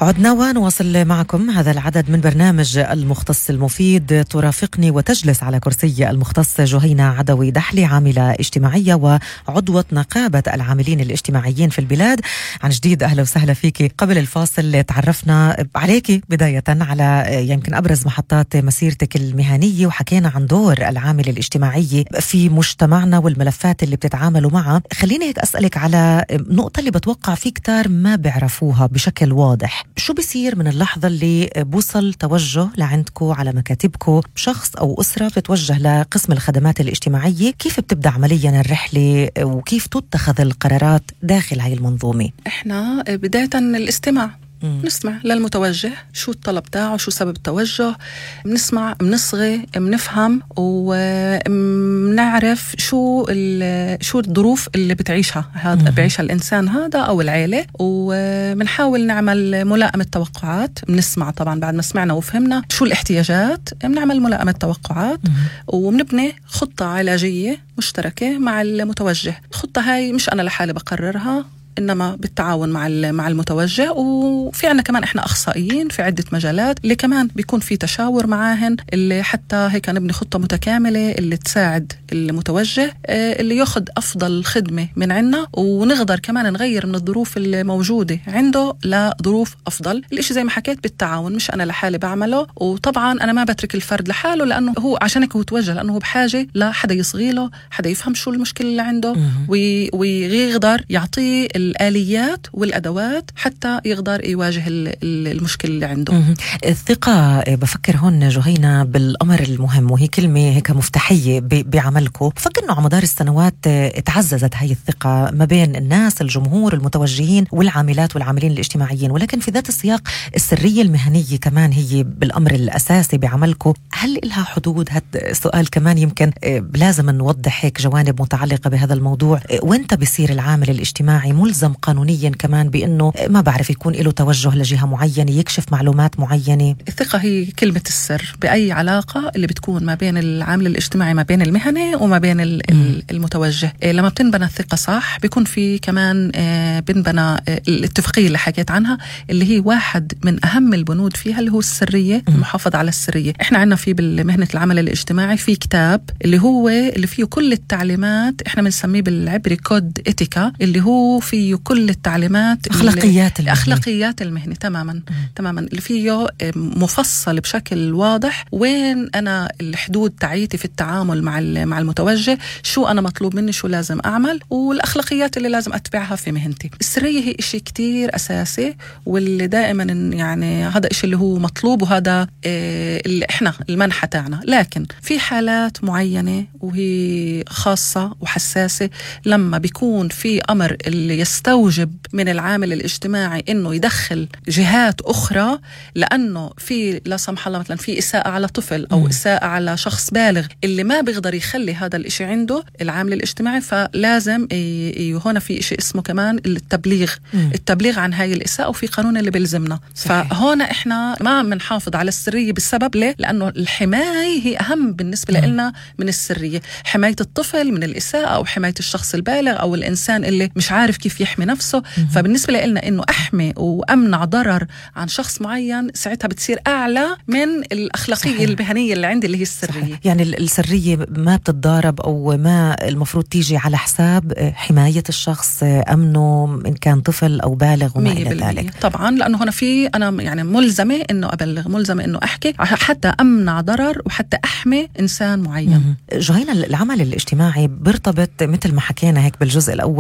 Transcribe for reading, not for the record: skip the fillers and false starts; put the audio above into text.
عدنا ونواصل معكم هذا العدد من برنامج المختص المفيد. ترافقني وتجلس على كرسي المختص جهينة عدوي دحلي، عاملة اجتماعية وعضوة نقابة العاملين الاجتماعيين في البلاد. عن جديد أهلا وسهلا فيكي. قبل الفاصل تعرفنا عليكي بداية على يمكن أبرز محطات مسيرتك المهنية، وحكينا عن دور العامل الاجتماعي في مجتمعنا والملفات اللي بتتعاملوا معها. خليني هيك أسألك على نقطة اللي بتوقع في كتار ما بيعرفوها بشكل واضح. شو بيصير من اللحظة اللي بوصل توجه لعندكو على مكاتبكو شخص أو أسرة بتتوجه لقسم الخدمات الاجتماعية؟ كيف بتبدأ عمليا الرحلة وكيف تتخذ القرارات داخل هاي المنظومة؟ إحنا بداية الاستماع، نسمع للمتوجه شو الطلب تاعه، شو سبب التوجه، بنسمع، بنصغي، بنفهم وبنعرف شو الظروف اللي بتعيشها هذا بيعيشها الإنسان هذا أو العائلة، وبنحاول نعمل ملائمة توقعات. بنسمع طبعا بعد ما سمعنا وفهمنا شو الاحتياجات، بنعمل ملائمة توقعات وبنبني خطة علاجية مشتركة مع المتوجه. الخطة هاي مش أنا لحالي بقررها، إنما بالتعاون مع المتوجه. وفي عنا كمان إحنا أخصائيين في عدة مجالات اللي كمان بيكون في تشاور معاهن، اللي حتى هيك نبني خطة متكاملة اللي تساعد المتوجه اللي ياخد أفضل خدمة من عنا، ونقدر كمان نغير من الظروف اللي موجودة عنده لظروف أفضل. الإشي زي ما حكيت بالتعاون، مش أنا لحالي بعمله. وطبعا أنا ما بترك الفرد لحاله، لأنه هو عشانك هو توجه، لأنه هو بحاجة لحدا يصغي له، حدا يفهم شو المشكلة اللي عنده ويقدر يعطيه الآليات والأدوات حتى يقدر يواجه المشكلة اللي عنده. الثقة، بفكر هون جهينة بالأمر المهم، وهي كلمة هيك مفتاحية بعملكم. بفكر إنه على مدار السنوات تعززت هاي الثقة ما بين الناس، الجمهور، المتوجهين والعاملات والعاملين الاجتماعيين، ولكن في ذات السياق السرية المهنية كمان هي بالأمر الأساسي بعملكم. هل لها حدود؟ هذا سؤال كمان يمكن لازم نوضح هيك جوانب متعلقة بهذا الموضوع. وانت بيصير العامل الاجتماعي ملزم قانونيا كمان بأنه ما بعرف يكون له توجه لجهة معينة، يكشف معلومات معينة؟ الثقة هي كلمة السر بأي علاقة اللي بتكون ما بين العامل الاجتماعي، ما بين المهني وما بين المتوجه. لما بتنبنى الثقة صح، بيكون في كمان بنبنى الاتفاقية اللي حكيت عنها، اللي هي واحد من أهم البنود فيها اللي هو السرية، المحافظة على السرية. احنا عندنا في بالمهنة العمل الاجتماعي في كتاب اللي فيه كل التعليمات، احنا بنسميه بالعبري كود إتيكا، اللي هو فيه كل التعليمات، أخلاقيات المهنة. تماما اللي فيه مفصل بشكل واضح وين أنا الحدود تاعيتي في التعامل مع المتوجه، شو أنا مطلوب مني، شو لازم أعمل، والأخلاقيات اللي لازم أتبعها في مهنتي. السرية هي إشي كتير أساسي، واللي دائما يعني هذا إشي اللي هو مطلوب، وهذا اللي إحنا المنحة تاعنا. لكن في حالات معينة وهي خاصة وحساسة، لما بيكون في أمر اللي يستوجب من العامل الاجتماعي إنه يدخل جهات أخرى، لأنه في لا سمح الله مثلا في إساءة على طفل أو إساءة على شخص بالغ اللي ما بيقدر يخلي هذا الإشي عنده العامل الاجتماعي، فلازم هنا في إشي اسمه كمان التبليغ عن هاي الإساءة، وفي قانون اللي بيلزمنا. فهنا إحنا ما بنحافظ على السرية بالسبب ليه؟ لأنه الحماية هي أهم بالنسبة لنا من السرية. حماية الطفل من الإساءة، أو حماية الشخص البالغ أو الإنسان اللي مش عارف كيف يحمي نفسه. فبالنسبة لنا إنه أحمي وأمنع ضرر عن شخص معين، ساعتها بتصير أعلى من الأخلاقية المهنية اللي عندي اللي هي السرية. يعني السرية ما بتتضارب، أو ما المفروض تيجي على حساب حماية الشخص، أمنه إن كان طفل أو بالغ وما إلى ذلك. طبعا، لأنه هنا في أنا يعني ملزمة إنه أبلغ، ملزمة إنه أحكي حتى أمنع ضرر وحتى أحمي إنسان معين. جهينة، العمل الاجتماعي بيرتبط مثل ما حكينا هيك بالجزء الأول